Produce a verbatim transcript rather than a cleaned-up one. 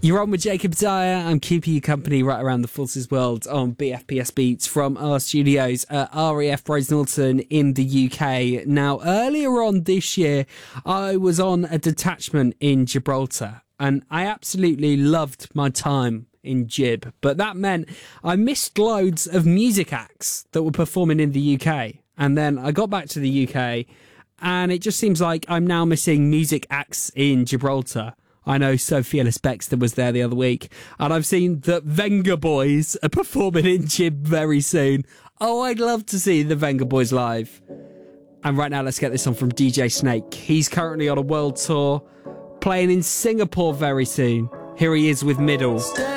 You're on with Jacob Dyer. I'm keeping you company right around the Forces world on B F P S Beats from our studios at R A F Rose Norton in the U K. Now, earlier on this year, I was on a detachment in Gibraltar and I absolutely loved my time in Gib. But that meant I missed loads of music acts that were performing in the U K. And then I got back to the U K and it just seems like I'm now missing music acts in Gibraltar. I know Sophia Bextor was there the other week, and I've seen that Venga Boys are performing in Gib very soon. Oh, I'd love to see the Venga Boys live. And right now, let's get this on from D J Snake. He's currently on a world tour, playing in Singapore very soon. Here he is with Middle.